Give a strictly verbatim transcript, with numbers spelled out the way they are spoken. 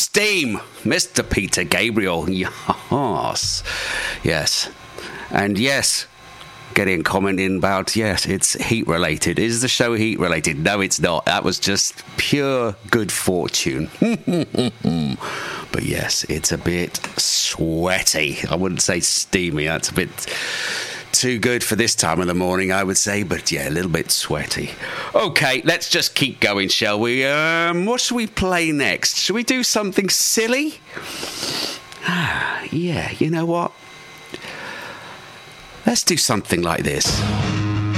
Steam, Mister Peter Gabriel. Yes. Yes. And yes, getting commenting about, yes, it's heat related. Is the show heat related? No, it's not. That was just pure good fortune. But yes, it's a bit sweaty. I wouldn't say steamy. That's a bit too good for this time of the morning, I would say. But yeah, a little bit sweaty. Okay, let's just keep going, shall we? Um, what should we play next? Should we do something silly? Ah, yeah, you know what? Let's do something like this.